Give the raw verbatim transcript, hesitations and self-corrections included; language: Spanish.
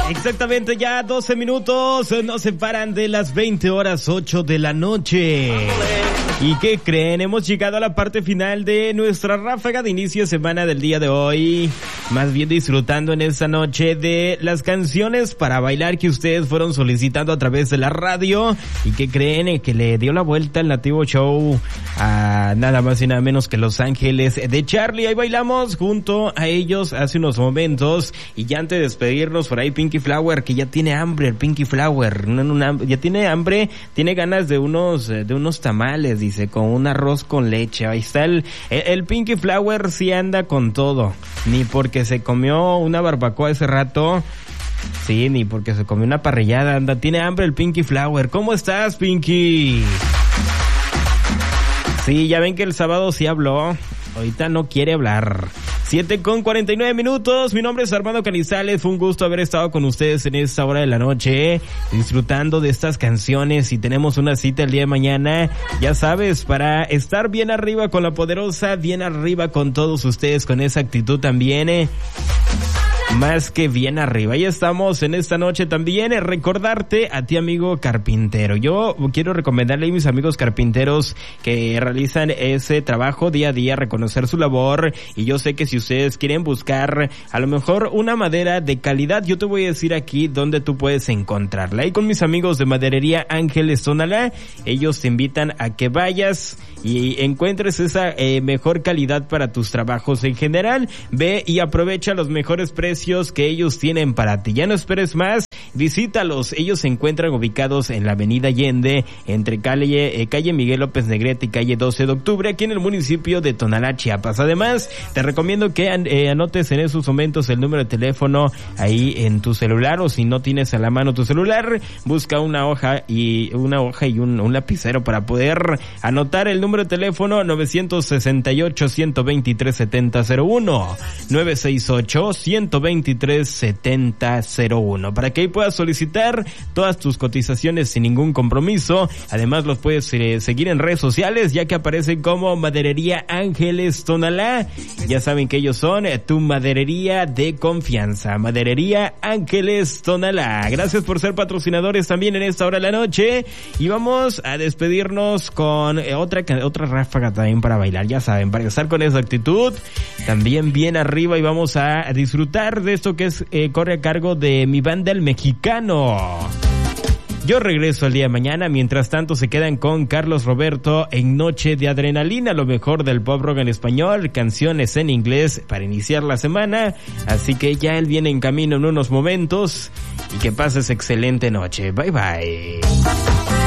Exactamente, ya doce minutos nos separan de las veinte horas ocho de la noche. ¿Y qué creen? Hemos llegado a la parte final de nuestra ráfaga de inicio de semana del día de hoy. Más bien disfrutando en esta noche de las canciones para bailar que ustedes fueron solicitando a través de la radio. ¿Y qué creen? Que le dio la vuelta el Nativo Show a nada más y nada menos que Los Ángeles de Charlie. Ahí bailamos junto a ellos hace unos momentos. Y ya antes de despedirnos, por ahí Pinky Flower, que ya tiene hambre, el Pinky Flower. No, no, ya tiene hambre, tiene ganas de unos, de unos tamales, dice, con un arroz con leche. Ahí está el, el, el Pinky Flower, sí anda con todo. Ni porque se comió una barbacoa ese rato. Sí, ni porque se comió una parrillada, anda, tiene hambre el Pinky Flower. ¿Cómo estás, Pinky? Sí, ya ven que el sábado sí habló, ahorita no quiere hablar. siete con cuarenta y nueve minutos, mi nombre es Armando Canizales, fue un gusto haber estado con ustedes en esta hora de la noche, disfrutando de estas canciones, y tenemos una cita el día de mañana, ya sabes, para estar bien arriba con la poderosa, bien arriba con todos ustedes, con esa actitud también, eh. Más que bien arriba. Ya estamos en esta noche también. Recordarte a ti, amigo carpintero. Yo quiero recomendarle a mis amigos carpinteros que realizan ese trabajo día a día, reconocer su labor. Y yo sé que si ustedes quieren buscar a lo mejor una madera de calidad, yo te voy a decir aquí dónde tú puedes encontrarla. Y con mis amigos de Maderería Ángeles Tonalá, ellos te invitan a que vayas y encuentres esa eh, mejor calidad para tus trabajos en general. Ve y aprovecha los mejores precios que ellos tienen para ti. Ya no esperes más, visítalos. Ellos se encuentran ubicados en la avenida Allende, entre calle, eh, calle Miguel López Negrete y calle doce de octubre, aquí en el municipio de Tonalá, Chiapas. Además, te recomiendo que an, eh, anotes en esos momentos el número de teléfono ahí en tu celular, o si no tienes a la mano tu celular, busca una hoja y una hoja y un, un lapicero para poder anotar el número de teléfono nueve seis ocho, uno dos tres, siete cero cero uno, nueve seis ocho, uno dos tres, siete cero cero uno, para que ahí puedas solicitar todas tus cotizaciones sin ningún compromiso. Además, los puedes eh, seguir en redes sociales, ya que aparecen como Maderería Ángeles Tonalá. Ya saben que ellos son eh, tu maderería de confianza. Maderería Ángeles Tonalá. Gracias por ser patrocinadores también en esta hora de la noche. Y vamos a despedirnos con eh, otra otra ráfaga también para bailar. Ya saben, para estar con esa actitud también bien arriba, y vamos a disfrutar de esto que es eh, corre a cargo de mi banda El Mexicano. Yo regreso el día de mañana, mientras tanto se quedan con Carlos Roberto en Noche de Adrenalina, lo mejor del pop rock en español, canciones en inglés para iniciar la semana, así que ya él viene en camino en unos momentos, y que pases excelente noche. Bye bye.